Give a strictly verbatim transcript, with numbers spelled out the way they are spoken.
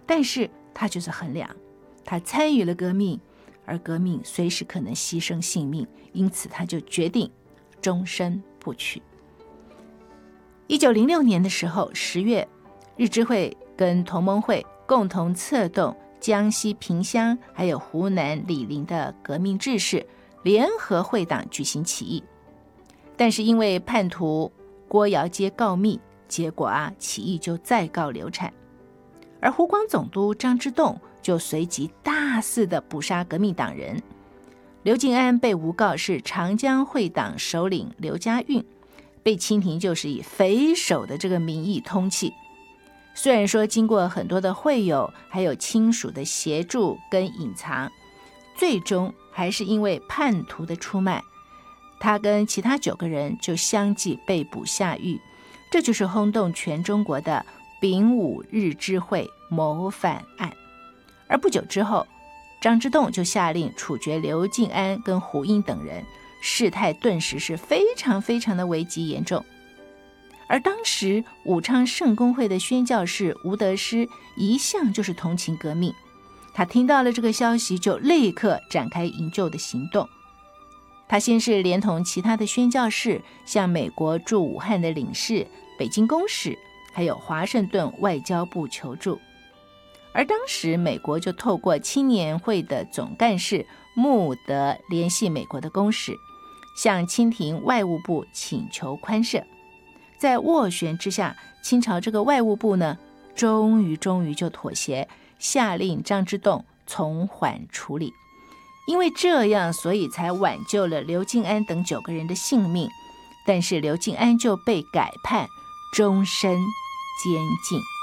但是他就是衡量，他参与了革命，而革命随时可能牺牲性命，因此他就决定终身不娶。一九零六年的时候，十月，日支会跟同盟会共同策动江西萍乡还有湖南醴陵的革命志士联合会党举行起义，但是因为叛徒郭尧街告密，结果啊起义就再告流产，而湖广总督张之洞就随即大肆的捕杀革命党人。刘敬安被诬告是长江会党首领刘家运，被清廷就是以匪首的这个名义通缉。虽然说经过很多的会友还有亲属的协助跟隐藏，最终还是因为叛徒的出卖，他跟其他九个人就相继被捕下狱。这就是轰动全中国的丙午日支会谋反案。而不久之后，张之洞就下令处决刘敬安跟胡英等人，事态顿时是非常非常的危急严重。而当时武昌圣公会的宣教士吴德师一向就是同情革命，他听到了这个消息，就立刻展开营救的行动。他先是连同其他的宣教士向美国驻武汉的领事、北京公使还有华盛顿外交部求助，而当时美国就透过青年会的总干事穆德联系美国的公使，向清廷外务部请求宽赦。在斡旋之下，清朝这个外务部呢，终于终于就妥协，下令张之洞从缓处理。因为这样，所以才挽救了刘敬安等九个人的性命，但是刘敬安就被改判终身监禁。